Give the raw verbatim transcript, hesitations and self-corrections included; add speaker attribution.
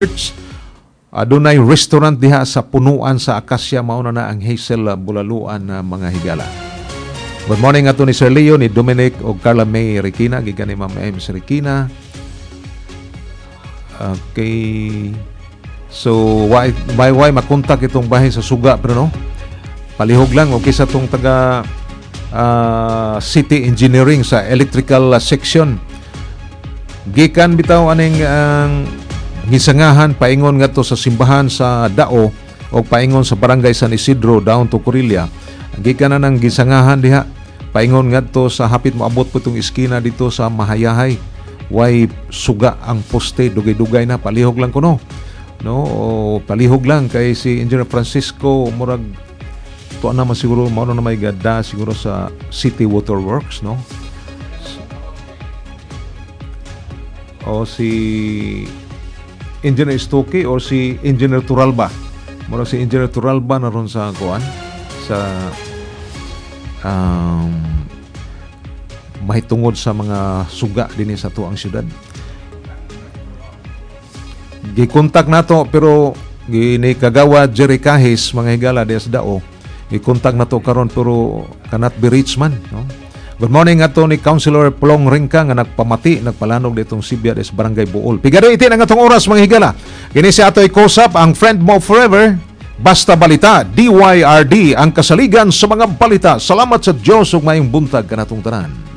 Speaker 1: Adunay restaurant diha sa punuan sa Akasya, mao na na ang Hazel Bulaluan na mga higala. Good morning ato ni Sir Leo, ni Dominic o Carla May Requina, gikan ni Ma'am Ems Requina. Okay. So why why why makontak itong bahay sa suga pero no? Palihog lang okay sa tong taga uh, City Engineering sa electrical uh, section. Gikan bitaw aning ang uh, gisangahan paingon ngadto sa simbahan sa Dao o paingon sa barangay San Isidro down to Corilla. Gikan na nang gisangahan diha paingon ngadto sa hapit moabot po itong iskina dito sa Mahayahay. Way suga ang poste, dugay-dugay na, palihog lang kuno. No, o palihog lang kay si Engineer Francisco murag to na man siguro mao na may gada siguro sa City Water Works, no. O si Engineer Stoke or si Engineer Turalba. Mura si Engineer Turalba naron sa kuan sa um, mahitungod sa mga suga dinhi sa tuang syudad. Gikontak nato pero gini kagawa Jerry Kahis mga higala diha sa Dao. Gikontak nato karon pero cannot be reached man, no. Good morning ato ni Councilor Plong Ringka nga nagpamati, nagpalanog ditong Sibya des Barangay Buol. Pigado iti ang atong oras mga higala. Kini si ato'y kusap ang friend mo forever. Basta balita, D Y R D ang kasaligan sa mga balita. Salamat sa Diyos ug maayong buntag kanatong tanan.